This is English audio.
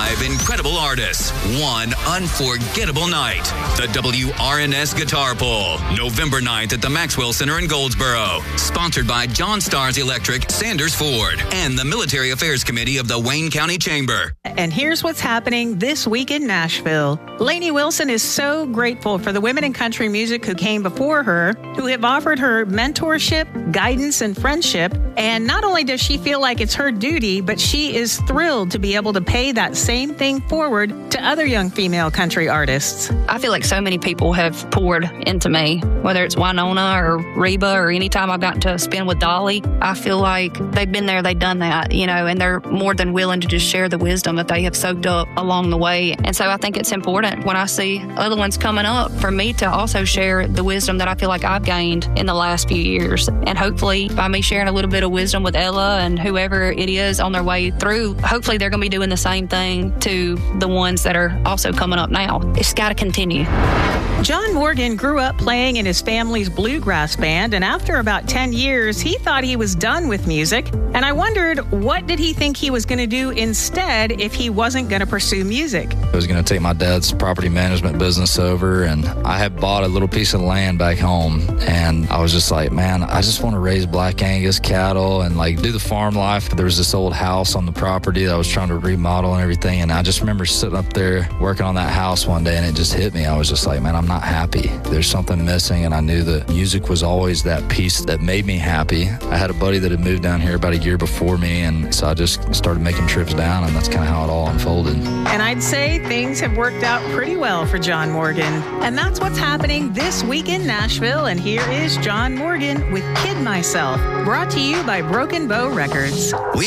5 incredible artists, one unforgettable night. The WRNS Guitar Pull, November 9th at the Maxwell Center in Goldsboro. Sponsored by John Stars Electric, Sanders Ford, and the Military Affairs Committee of the Wayne County Chamber. And here's what's happening this week in Nashville. Lainey Wilson is so grateful for the women in country music who came before her, who have offered her mentorship, guidance, and friendship. And not only does she feel like it's her duty, but she is thrilled to be able to pay that same thing forward to other young female country artists. I feel like so many people have poured into me, whether it's Winona or Reba or anytime I've gotten to spend with Dolly. I feel like they've been there, they've done that, and they're more than willing to just share the wisdom that they have soaked up along the way. And so I think it's important when I see other ones coming up for me to also share the wisdom that I feel like I've gained in the last few years. And hopefully by me sharing a little bit of wisdom with Ella and whoever it is on their way through, hopefully they're going to be doing the same thing to the ones that are also coming up now. It's got to continue. John Morgan grew up playing in his family's bluegrass band, and after about 10 years, he thought he was done with music. And I wondered, what did he think he was going to do instead if he wasn't going to pursue music? I was going to take my dad's property management business over, and I had bought a little piece of land back home, and I was just like, man, I just want to raise Black Angus cattle and do the farm life. There was this old house on the property that I was trying to remodel and everything, and I just remember sitting up there working on that house one day, and it just hit me. I was just like, man, I'm not happy. There's something missing, and I knew that music was always that piece that made me happy. I had a buddy that had moved down here about a year before me, and so I just started making trips down, and that's kind of how it all unfolded. And I'd say things have worked out pretty well for John Morgan. And that's what's happening this week in Nashville, and here is John Morgan with Kid Myself, brought to you by Broken Bow Records.